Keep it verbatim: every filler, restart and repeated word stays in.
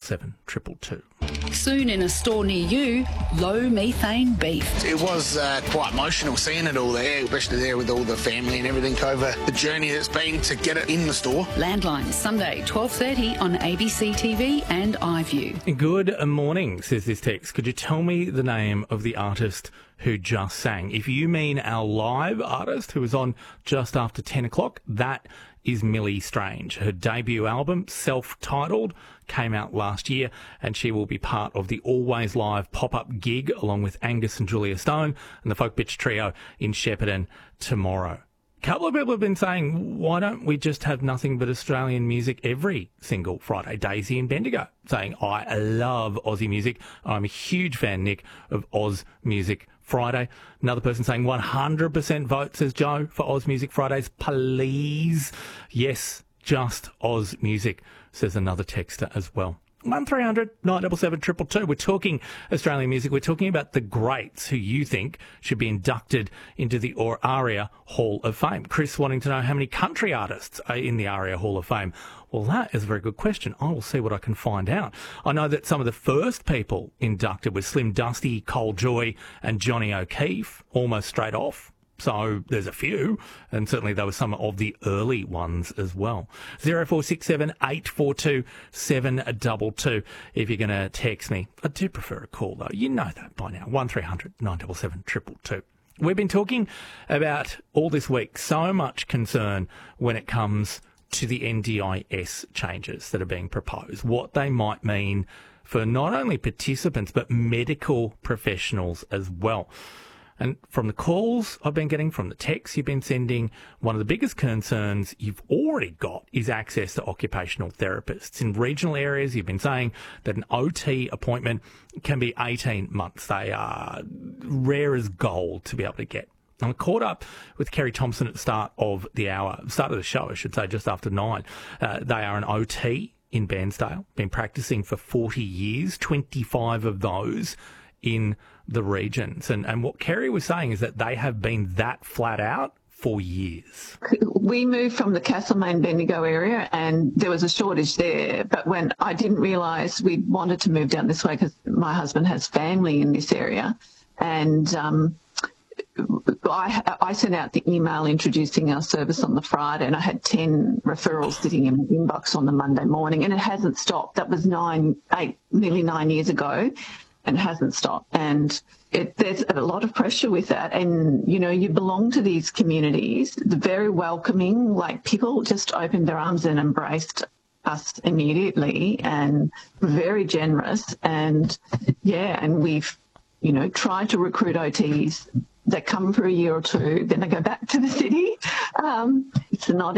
seven triple two. Soon in a store near you, low methane beef. It was uh, quite emotional seeing it all there, especially there with all the family and everything over the journey that's been to get it in the store. Landline, Sunday, twelve thirty on A B C T V and iView. Good morning, says this text. Could you tell me the name of the artist who just sang? If you mean our live artist who was on just after ten o'clock, that is Millie Strange. Her debut album, self-titled, came out last year, and she will be part of the Always Live pop-up gig along with Angus and Julia Stone and the Folk Bitch Trio in Shepparton tomorrow. A couple of people have been saying, why don't we just have nothing but Australian music every single Friday? Daisy in Bendigo saying, I love Aussie music. I'm a huge fan, Nick, of Oz Music Friday. Another person saying one hundred percent vote, says Joe, for Oz Music Fridays. Please. Yes, just Oz Music, says another texter as well. one three hundred nine seven seven two two two. We're talking Australian music. We're talking about the greats who you think should be inducted into the ARIA Hall of Fame. Chris wanting to know how many country artists are in the ARIA Hall of Fame. Well, that is a very good question. I will see what I can find out. I know that some of the first people inducted were Slim Dusty, Cole Joy and Johnny O'Keefe, almost straight off. So there's a few, and certainly there were some of the early ones as well. zero four six seven eight four two seven two two if you're going to text me. I do prefer a call, though. You know that by now. one three hundred nine seven seven two two two. We've been talking about all this week so much concern when it comes to the N D I S changes that are being proposed, what they might mean for not only participants but medical professionals as well. And from the calls I've been getting, from the texts you've been sending, one of the biggest concerns you've already got is access to occupational therapists. In regional areas, you've been saying that an O T appointment can be eighteen months. They are rare as gold to be able to get. I caught up with Kerry Thompson at the start of the hour, start of the show, I should say, just after nine. Uh, they are an O T in Bairnsdale, been practicing for forty years, twenty-five of those in the regions. And, and what Kerry was saying is that they have been that flat out for years. We moved from the Castlemaine Bendigo area and there was a shortage there. But when I didn't realise we wanted to move down this way because my husband has family in this area, and um, I, I sent out the email introducing our service on the Friday, and I had ten referrals sitting in my inbox on the Monday morning, and it hasn't stopped. That was nine, eight, nearly nine years ago, and it hasn't stopped. And it, there's a lot of pressure with that. And, you know, you belong to these communities, they're very welcoming, like people just opened their arms and embraced us immediately and very generous. And, yeah, and we've, you know, tried to recruit O Ts that come for a year or two, then they go back to the city. Um, it's not